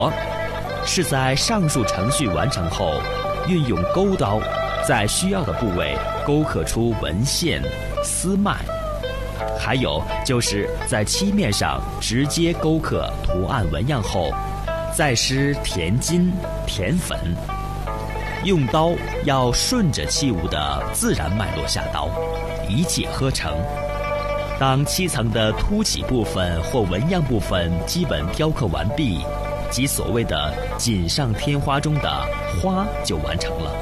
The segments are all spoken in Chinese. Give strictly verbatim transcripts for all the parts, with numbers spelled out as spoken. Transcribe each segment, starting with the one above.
是在上述程序完成后，运用钩刀在需要的部位勾刻出纹线、丝脉。还有就是在漆面上直接勾刻图案纹样后，再施填金、填粉。用刀要顺着器物的自然脉络下刀，一气呵成。当漆层的凸起部分或纹样部分基本雕刻完毕，即所谓的锦上添花中的花就完成了。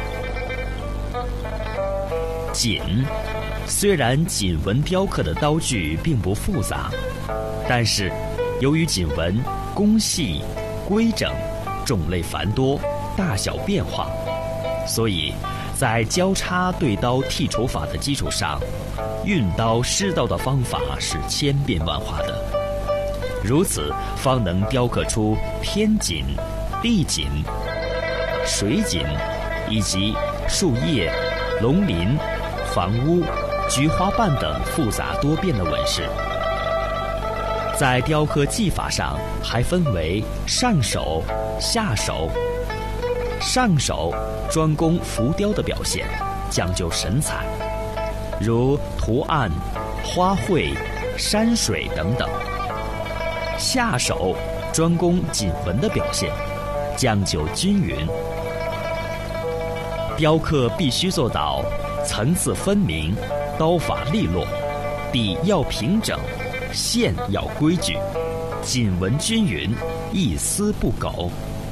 锦虽然锦纹雕刻的刀具并不复杂，但是由于锦纹工细、规整、种类繁多、大小变化，所以在交叉对刀剔除法的基础上，运刀施刀的方法是千变万化的，如此方能雕刻出天锦、地锦、水锦以及树叶、龙鳞、房屋、菊花瓣等复杂多变的纹饰。在雕刻技法上还分为上手、下手。上手专攻浮雕的表现，讲究神采，如图案、花卉、山水等等；下手专攻锦纹的表现，讲究均匀。雕刻必须做到层次分明，刀法利落，底要平整，线要规矩，锦纹均匀，一丝不苟。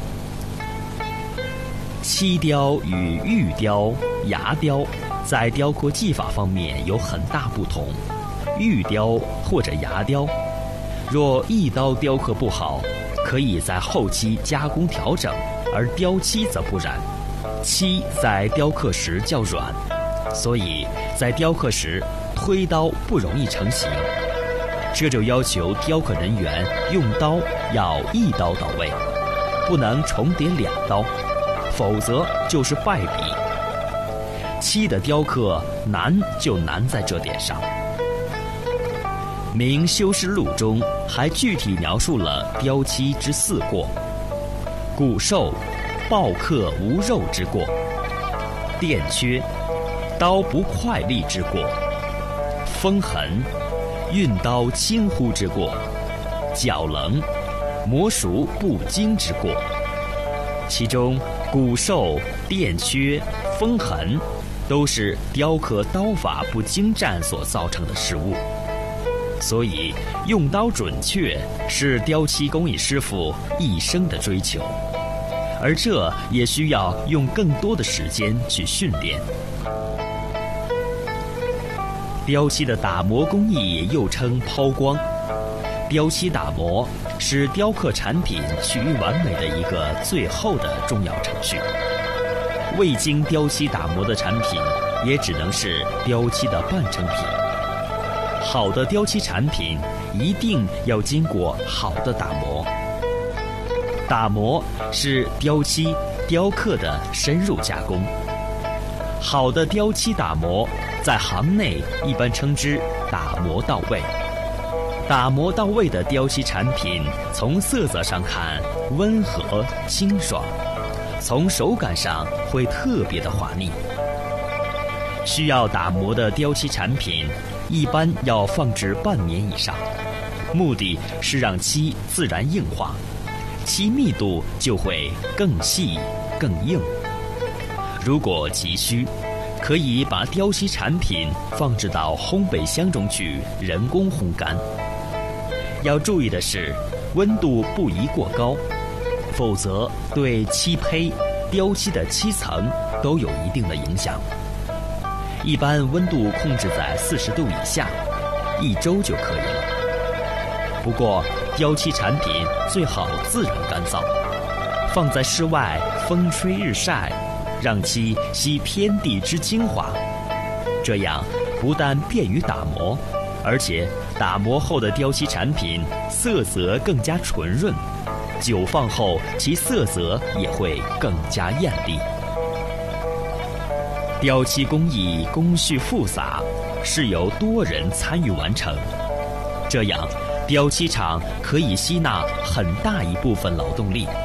漆雕与玉雕、牙雕在雕刻技法方面有很大不同。玉雕或者牙雕，若一刀雕刻不好，可以在后期加工调整，而雕漆则不然。漆在雕刻时较软，所以在雕刻时推刀不容易成型。这就要求雕刻人员用刀要一刀到位，不能重叠两刀，否则就是败笔。漆的雕刻难就难在这点上。《明修饰录》中还具体描述了雕漆之四过：骨瘦、暴刻无肉之过；垫缺、刀不快利之过；锋痕、运刀轻忽之过；角棱、磨熟不精之过。其中骨瘦、垫缺、锋痕都是雕刻刀法不精湛所造成的失误，所以用刀准确是雕漆工艺师傅一生的追求，而这也需要用更多的时间去训练。雕漆的打磨工艺又称抛光，雕漆打磨是雕刻产品趋于完美的一个最后的重要程序。未经雕漆打磨的产品也只能是雕漆的半成品。好的雕漆产品一定要经过好的打磨。打磨是雕漆雕刻的深入加工。好的雕漆打磨在行内一般称之打磨到位。打磨到位的雕漆产品，从色泽上看温和清爽，从手感上会特别的滑腻。需要打磨的雕漆产品一般要放置半年以上，目的是让漆自然硬化，漆密度就会更细更硬。如果急需，可以把雕漆产品放置到烘焙箱中去人工烘干。要注意的是，温度不宜过高，否则对漆胚、雕漆的漆层都有一定的影响。一般温度控制在四十度以下，一周就可以了。不过，雕漆产品最好自然干燥，放在室外风吹日晒，让漆吸天地之精华，这样不但便于打磨，而且打磨后的雕漆产品色泽更加纯润，久放后其色泽也会更加艳丽。雕漆工艺工序复杂，是由多人参与完成，这样雕漆厂可以吸纳很大一部分劳动力。